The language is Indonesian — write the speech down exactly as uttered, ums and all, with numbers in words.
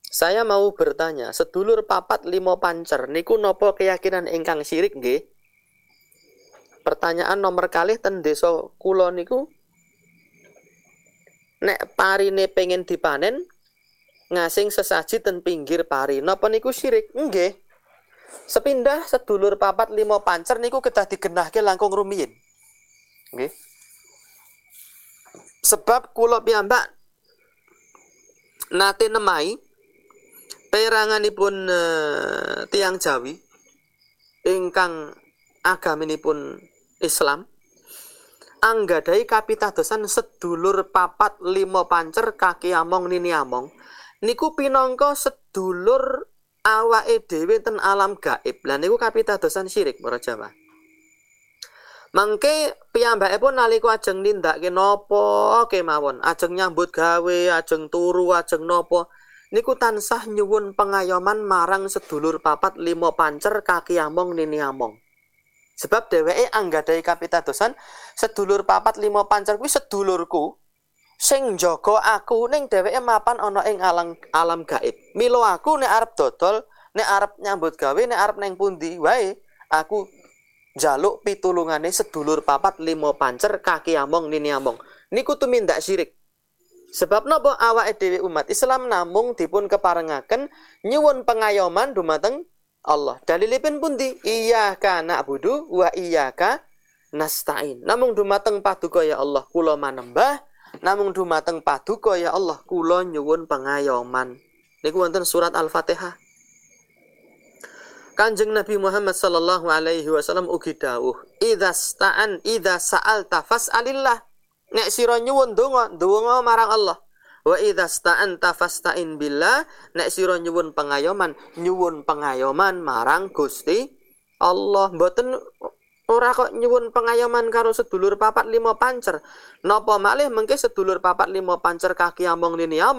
Saya mau bertanya, sedulur papat limo pancer niku nopo keyakinan ingkang syirik nggih? Pertanyaan nomor kalih ten desa kula niku, nek parine pengen dipanen ngasing sesaji ten pinggir pari, napa niku syirik? Nggih. Sepindah sedulur papat limo pancer niku kedah digenahke langkung rumiyin. Nggih. Sebab kula piyambak nate nemai peranganipun uh, tiang Jawi ingkang agaminipun Islam anggadai kapitadosan sedulur papat limo pancer kaki among nini among niku pinangka sedulur awake dhewe ten alam gaib. Lah niku kapitadosan syirik para Jawa. Mangke piyambakipun nalika ajeng nindakake napa kemawon, ajeng nyambut gawe, ajeng turu, ajeng napa niku tansah nyuwun pengayoman marang sedulur papat limo pancer kaki among nini among. Sebab dheweke anggadai kapitadosan sedulur papat limo pancer kuwi sedulurku sing njaga aku ning dheweke mapan ana ing alam alam gaib. Mila aku nek arep dodol, nek arep nyambut gawe, nek arep ning pundi wae, aku njaluk pitulungane sedulur papat limo pancer kaki among nini among. Niku tumindak syirik. Sebab napa awake dhewe umat Islam namung dipun keparengaken nyuwun pengayoman dumateng Allah. Dalilipun pundi? Iyyaka na'budu wa iyyaka nasta'in. Namung dumateng paduka ya Allah kula manembah, namung dumateng paduka ya Allah kula nyuwun pengayoman. Niku wonten surat Al-Fatihah. Kanjeng Nabi Muhammad sallallahu alaihi wasallam ugi dawuh, "Idza sta'an idza sa'alta fas'alillah." Nek sira nyuwun donga, donga marang Allah. Wa idza sta'anta fasta'in billah. Nek sira nyuwun pengayoman, nyuwun pengayoman marang Gusti Allah. Mboten ora kok nyuwun pengayoman karo sedulur papat lima pancer. Napa malih mengke sedulur papat lima pancer kaki among nini among